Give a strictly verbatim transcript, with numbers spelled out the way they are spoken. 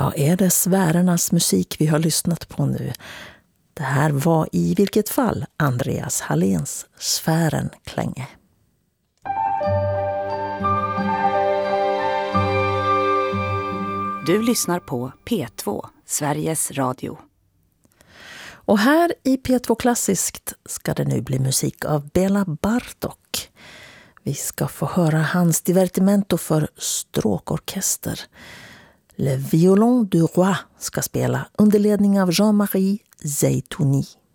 Ja, är det sfärernas musik vi har lyssnat på nu? Det här var i vilket fall Andreas Halléns Sfärenklänge. Du lyssnar på P två, Sveriges Radio. Och här i P två Klassiskt ska det nu bli musik av Bela Bartok. Vi ska få höra hans divertimento för stråkorkester. Le Violon du Roi ska spela under ledning av Jean-Marie Zeytouni.